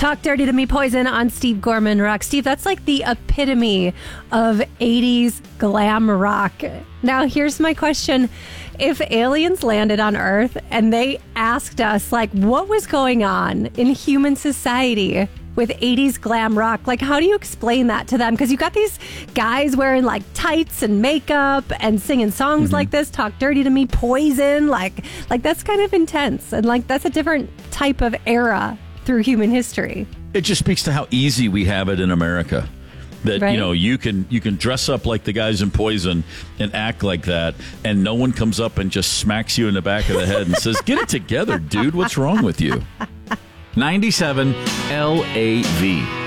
Talk Dirty to Me, Poison on Steve Gorman Rock. Steve, that's like the epitome of 80s glam rock. Now, here's my question. If aliens landed on Earth and they asked us, like, what was going on in human society with 80s glam rock, like, how do you explain that to them? Because you got these guys wearing, like, tights and makeup and singing songs like this, Talk Dirty to Me, Poison, like that's kind of intense. And, like, that's a different type of era through human history. It just speaks to how easy we have it in America. That, right? You know, you can dress up like the guys in Poison and act like that, and no one comes up and just smacks you in the back of the head and says, "Get it together, dude. What's wrong with you?" 97 LAV.